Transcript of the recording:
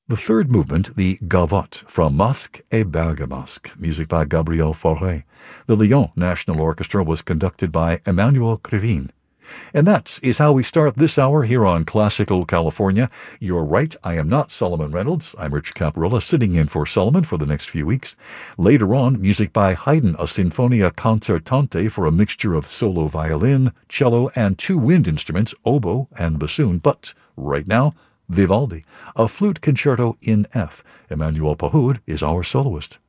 The third movement, the Gavotte, from Masque et Bergamasque, music by Gabriel Fauré. The Lyon National Orchestra was conducted by Emmanuel Krivine. And that is how we start this hour here on Classical California. You're right, I am not Solomon Reynolds. I'm Rich Caparilla, sitting in for Solomon for the next few weeks. Later on, music by Haydn, a Sinfonia Concertante for a mixture of solo violin, cello, and two wind instruments, oboe and bassoon. But right now, Vivaldi, a flute concerto in F. Emmanuel Pahud is our soloist.